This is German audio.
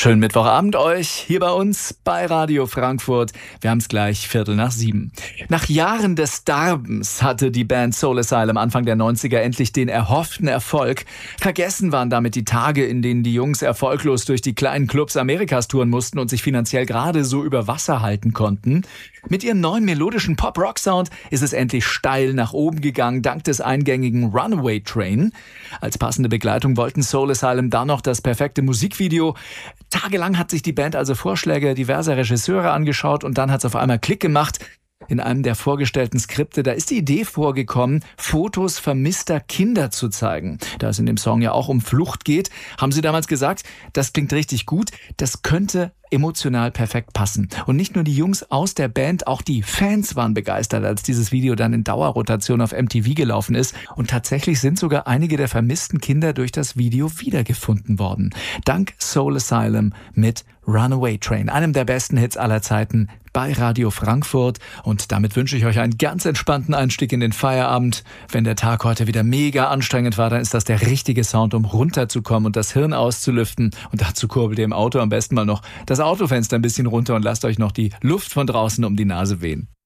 Schönen Mittwochabend euch hier bei uns bei Radio Frankfurt. Wir haben es gleich 6:15. Nach Jahren des Darbens hatte die Band Soul Asylum Anfang der 90er endlich den erhofften Erfolg. Vergessen waren damit die Tage, in denen die Jungs erfolglos durch die kleinen Clubs Amerikas touren mussten und sich finanziell gerade so über Wasser halten konnten. Mit ihrem neuen melodischen Pop-Rock-Sound ist es endlich steil nach oben gegangen, dank des eingängigen Runaway Train. Als passende Begleitung wollten Soul Asylum dann noch das perfekte Musikvideo. Tagelang hat sich die Band also Vorschläge diverser Regisseure angeschaut und dann hat es auf einmal Klick gemacht. In einem der vorgestellten Skripte, da ist die Idee vorgekommen, Fotos vermisster Kinder zu zeigen. Da es in dem Song ja auch um Flucht geht, haben sie damals gesagt, das klingt richtig gut, das könnte emotional perfekt passen. Und nicht nur die Jungs aus der Band, auch die Fans waren begeistert, als dieses Video dann in Dauerrotation auf MTV gelaufen ist. Und tatsächlich sind sogar einige der vermissten Kinder durch das Video wiedergefunden worden. Dank Soul Asylum mit Runaway Train, einem der besten Hits aller Zeiten bei Radio Frankfurt. Und damit wünsche ich euch einen ganz entspannten Einstieg in den Feierabend. Wenn der Tag heute wieder mega anstrengend war, dann ist das der richtige Sound, um runterzukommen und das Hirn auszulüften. Und dazu kurbelt ihr im Auto am besten mal noch das Autofenster ein bisschen runter und lasst euch noch die Luft von draußen um die Nase wehen.